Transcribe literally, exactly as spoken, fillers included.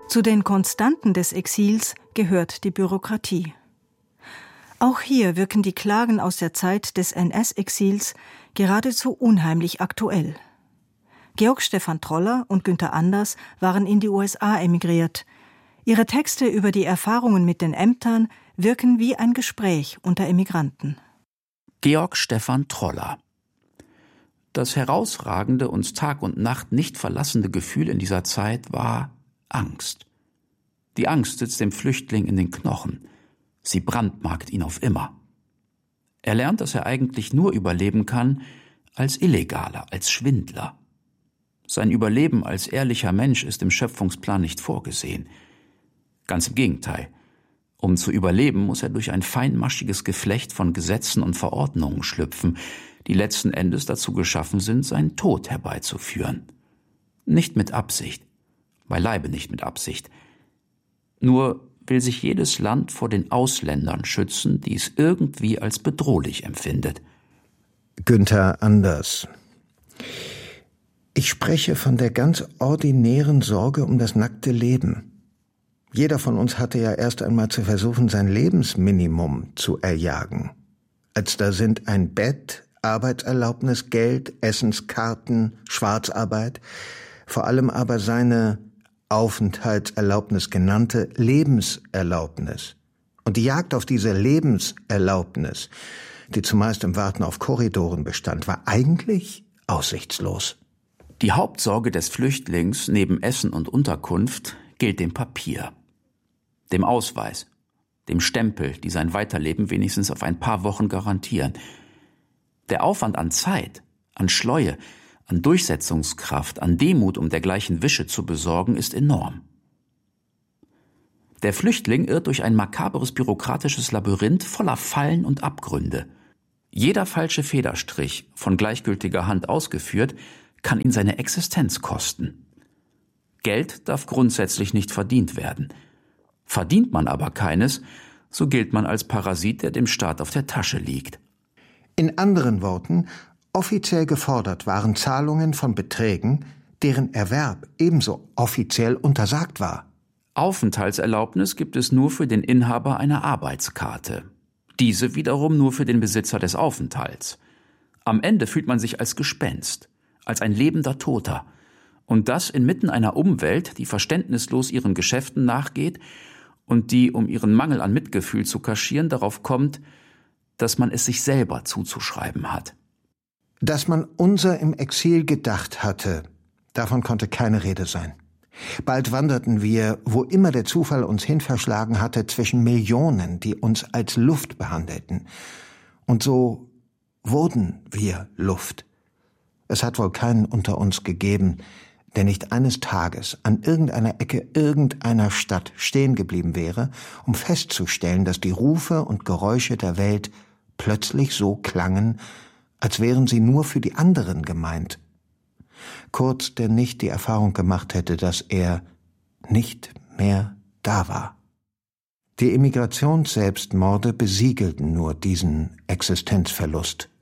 Zu den Konstanten des Exils gehört die Bürokratie. Auch hier wirken die Klagen aus der Zeit des N S-Exils geradezu unheimlich aktuell. Georg Stephan Troller und Günther Anders waren in die U S A emigriert. Ihre Texte über die Erfahrungen mit den Ämtern wirken wie ein Gespräch unter Emigranten. Georg Stephan Troller. Das herausragende, uns Tag und Nacht nicht verlassende Gefühl in dieser Zeit war Angst. Die Angst sitzt dem Flüchtling in den Knochen. Sie brandmarkt ihn auf immer. Er lernt, dass er eigentlich nur überleben kann als Illegaler, als Schwindler. Sein Überleben als ehrlicher Mensch ist im Schöpfungsplan nicht vorgesehen. Ganz im Gegenteil. Um zu überleben, muss er durch ein feinmaschiges Geflecht von Gesetzen und Verordnungen schlüpfen, die letzten Endes dazu geschaffen sind, seinen Tod herbeizuführen. Nicht mit Absicht, beileibe nicht mit Absicht. Nur will sich jedes Land vor den Ausländern schützen, die es irgendwie als bedrohlich empfindet. Günther Anders. Ich spreche von der ganz ordinären Sorge um das nackte Leben. Jeder von uns hatte ja erst einmal zu versuchen, sein Lebensminimum zu erjagen. Als da sind ein Bett, Arbeitserlaubnis, Geld, Essenskarten, Schwarzarbeit, vor allem aber seine Aufenthaltserlaubnis genannte Lebenserlaubnis. Und die Jagd auf diese Lebenserlaubnis, die zumeist im Warten auf Korridoren bestand, war eigentlich aussichtslos. Die Hauptsorge des Flüchtlings neben Essen und Unterkunft gilt dem Papier, dem Ausweis, dem Stempel, die sein Weiterleben wenigstens auf ein paar Wochen garantieren. Der Aufwand an Zeit, an Schleue, an Durchsetzungskraft, an Demut, um dergleichen Wische zu besorgen, ist enorm. Der Flüchtling irrt durch ein makaberes bürokratisches Labyrinth voller Fallen und Abgründe. Jeder falsche Federstrich, von gleichgültiger Hand ausgeführt, kann ihn seine Existenz kosten. Geld darf grundsätzlich nicht verdient werden. Verdient man aber keines, so gilt man als Parasit, der dem Staat auf der Tasche liegt. In anderen Worten, offiziell gefordert waren Zahlungen von Beträgen, deren Erwerb ebenso offiziell untersagt war. Aufenthaltserlaubnis gibt es nur für den Inhaber einer Arbeitskarte. Diese wiederum nur für den Besitzer des Aufenthalts. Am Ende fühlt man sich als Gespenst, als ein lebender Toter. Und das inmitten einer Umwelt, die verständnislos ihren Geschäften nachgeht und die, um ihren Mangel an Mitgefühl zu kaschieren, darauf kommt, dass man es sich selber zuzuschreiben hat. Dass man unser im Exil gedacht hatte, davon konnte keine Rede sein. Bald wanderten wir, wo immer der Zufall uns hin verschlagen hatte, zwischen Millionen, die uns als Luft behandelten. Und so wurden wir Luft. Es hat wohl keinen unter uns gegeben, der nicht eines Tages an irgendeiner Ecke irgendeiner Stadt stehen geblieben wäre, um festzustellen, dass die Rufe und Geräusche der Welt plötzlich so klangen, als wären sie nur für die anderen gemeint. Kurz, der nicht die Erfahrung gemacht hätte, dass er nicht mehr da war. Die Emigrationsselbstmorde besiegelten nur diesen Existenzverlust.